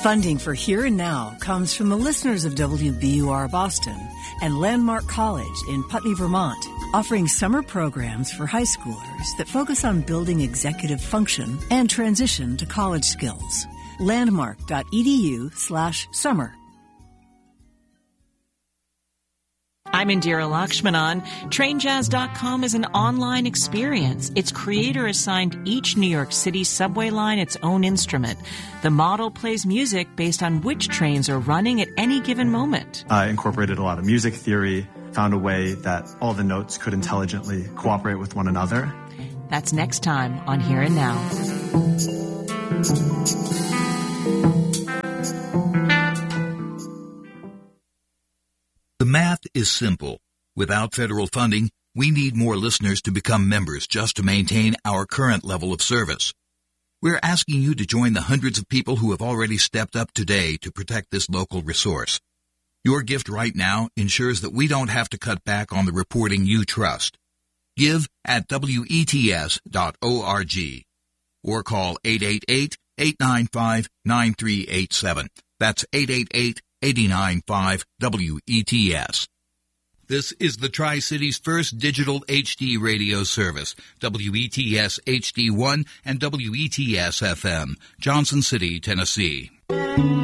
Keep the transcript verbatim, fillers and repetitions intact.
Funding for Here and Now comes from the listeners of W B U R Boston and Landmark College in Putney, Vermont, offering summer programs for high schoolers that focus on building executive function and transition to college skills. Landmark.edu slash summer. I'm Indira Lakshmanan. Train Jazz dot com is an online experience. Its creator assigned each New York City subway line its own instrument. The model plays music based on which trains are running at any given moment. I incorporated a lot of music theory, found a way that all the notes could intelligently cooperate with one another. That's next time on Here and Now. The math is simple. Without federal funding, we need more listeners to become members just to maintain our current level of service. We're asking you to join the hundreds of people who have already stepped up today to protect this local resource. Your gift right now ensures that we don't have to cut back on the reporting you trust. Give at W E T S dot org or call eight eight eight, eight nine five, nine three eight seven. That's eight eight eight, eight nine five, W E T S. This is the Tri-Cities' first digital H D radio service, W E T S H D one and W E T S F M, Johnson City, Tennessee.